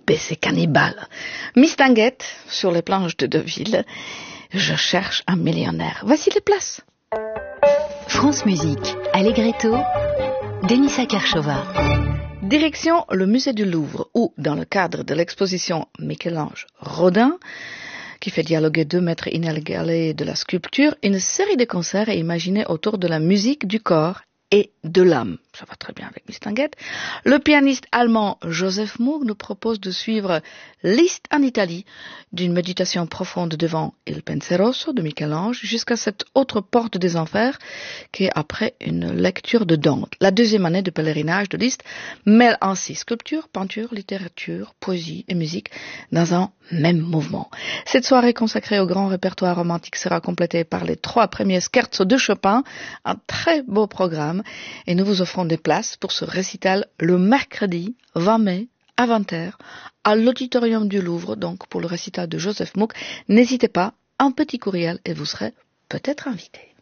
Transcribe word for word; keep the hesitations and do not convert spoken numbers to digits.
baiser cannibale. Mistinguett, sur les planches de Deauville, je cherche un millionnaire. Voici les places. France Musique, Allegretto, Denisa Karchova. Direction le musée du Louvre, où, dans le cadre de l'exposition Michel-Ange Rodin, qui fait dialoguer deux maîtres inégalés de la sculpture, une série de concerts est imaginée autour de la musique du corps et de l'âme. Ça va très bien avec Mistinguett. Le pianiste allemand Joseph Moog nous propose de suivre Liszt en Italie, d'une méditation profonde devant Il Penseroso de Michel-Ange jusqu'à cette autre porte des enfers qui est après une lecture de Dante. La deuxième année de pèlerinage de Liszt mêle ainsi sculpture, peinture, littérature, poésie et musique dans un même mouvement. Cette soirée consacrée au grand répertoire romantique sera complétée par les trois premiers scherzo de Chopin, un très beau programme, et nous vous offrons des places pour ce récital le mercredi vingt mai à vingt heures à l'auditorium du Louvre, donc pour le récital de Joseph Moog. N'hésitez pas, un petit courriel et vous serez peut-être invité.